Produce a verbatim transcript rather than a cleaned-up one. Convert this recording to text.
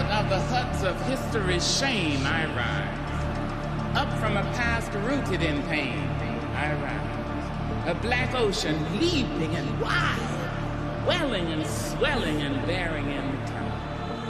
of the huts of history's shame I rise. Up from a past rooted in pain I rise. A black ocean leaping and wide, welling and swelling and bearing in time.